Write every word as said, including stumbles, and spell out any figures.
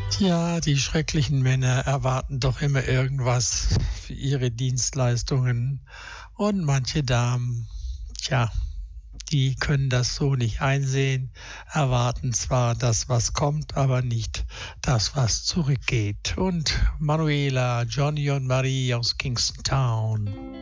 Ja, die schrecklichen Männer erwarten doch immer irgendwas für ihre Dienstleistungen. Und manche Damen, tja, die können das so nicht einsehen, erwarten zwar das, was kommt, aber nicht das, was zurückgeht. Und Manuela, Johnny und Marie aus Kingston Town.